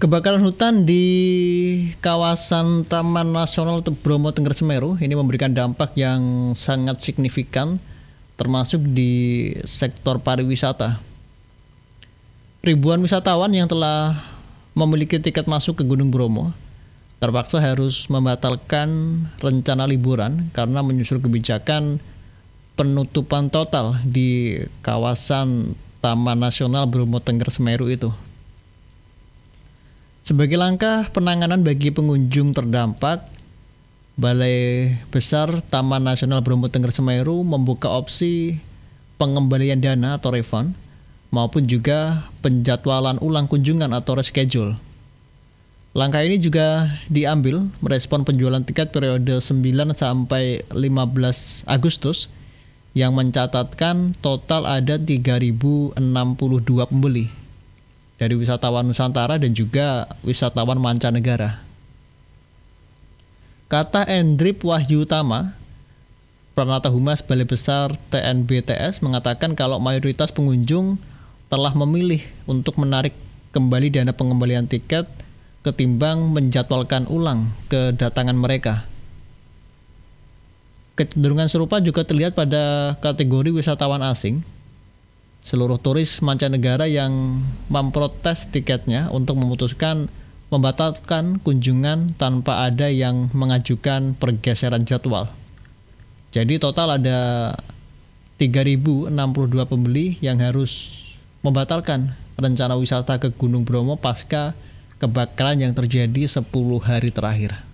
Kebakaran hutan di kawasan Taman Nasional Bromo Tengger Semeru ini memberikan dampak yang sangat signifikan termasuk di sektor pariwisata. Ribuan wisatawan yang telah memiliki tiket masuk ke Gunung Bromo terpaksa harus membatalkan rencana liburan karena menyusul kebijakan penutupan total di kawasan Taman Nasional Bromo Tengger Semeru itu. Sebagai langkah penanganan bagi pengunjung terdampak, Balai Besar Taman Nasional Bromo Tengger Semeru membuka opsi pengembalian dana atau refund maupun juga penjadwalan ulang kunjungan atau reschedule. Langkah ini juga diambil merespon penjualan tiket periode 9 sampai 15 Agustus yang mencatatkan total ada 3.062 pembeli dari wisatawan Nusantara dan juga wisatawan mancanegara. Kata Endrip Wahyu Tama, Pranata Humas Balai Besar TNBTS mengatakan kalau mayoritas pengunjung telah memilih untuk menarik kembali dana pengembalian tiket ketimbang menjadwalkan ulang kedatangan mereka. Kecenderungan serupa juga terlihat pada kategori wisatawan asing. Seluruh turis mancanegara yang memprotes tiketnya untuk memutuskan membatalkan kunjungan tanpa ada yang mengajukan pergeseran jadwal. Jadi total ada 3.062 pembeli yang harus membatalkan rencana wisata ke Gunung Bromo pasca kebakaran yang terjadi 10 hari terakhir.